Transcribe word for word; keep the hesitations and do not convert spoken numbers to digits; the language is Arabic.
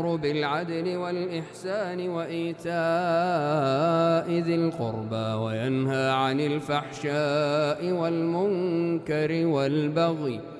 يأمر بالعدل والإحسان وإيتاء ذي القربى وينهى عن الفحشاء والمنكر والبغي